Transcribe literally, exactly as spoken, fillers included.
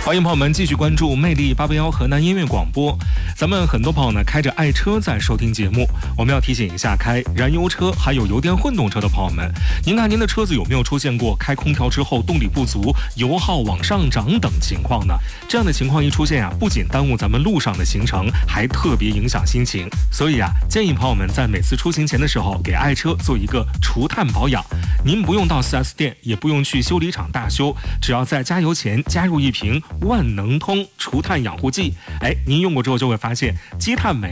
欢迎朋友们继续关注魅力八八幺河南音乐广播。咱们很多朋友呢开着爱车在收听节目，我们要提醒一下开燃油车还有油电混动车的朋友们，您看您的车子有没有出现过开空调之后动力不足、油耗往上涨等情况呢？这样的情况一出现啊，不仅耽误咱们路上的行程，还特别影响心情。所以啊，建议朋友们在每次出行前的时候，给爱车做一个除碳保养。您不用到 四 S 店，也不用去修理厂大修，只要在加油前加入一瓶万能通除碳养护剂，哎，您用过之后就会发现积碳酶